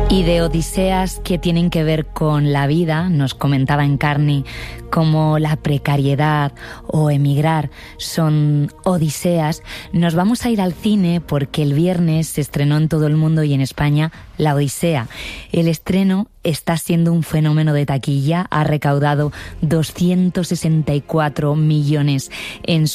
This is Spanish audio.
Y de odiseas que tienen que ver con la vida, nos comentaba Encarni, como la precariedad o emigrar son odiseas, nos vamos a ir al cine porque el viernes se estrenó en todo el mundo y en España La Odisea. El estreno está siendo un fenómeno de taquilla, ha recaudado 264 millones en